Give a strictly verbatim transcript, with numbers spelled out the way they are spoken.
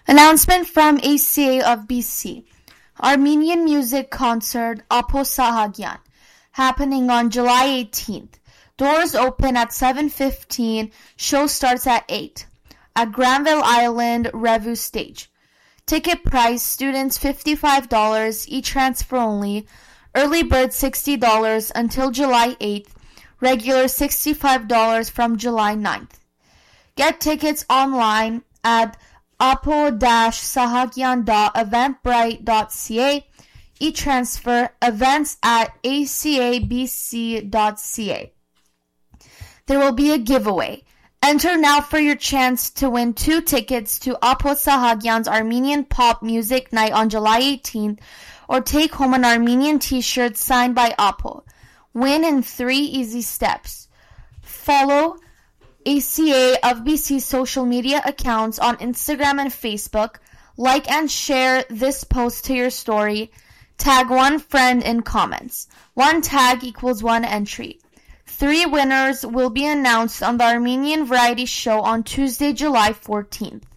Announcement from A C A of B C. Armenian music concert Apo Sahagyan, happening on July eighteenth. Doors open at seven fifteen, show starts at eight. At Granville Island Revue Stage. Ticket price, students fifty-five dollars, e-transfer only. Early bird sixty dollars until July eighth. Regular sixty-five dollars from July ninth. Get tickets online at apo sahagyan dot eventbrite dot c a. E-transfer events at a c a b c dot c a. There will be a giveaway. Enter now for your chance to win two tickets to Apo Sahagyan's Armenian Pop Music Night on July eighteenth, or take home an Armenian t-shirt signed by Apo. Win in three easy steps. Follow A C A of B C social media accounts on Instagram and Facebook. Like and share this post to your story. Tag one friend in comments. One tag equals one entry. Three winners will be announced on the Armenian Variety Show on Tuesday, July fourteenth.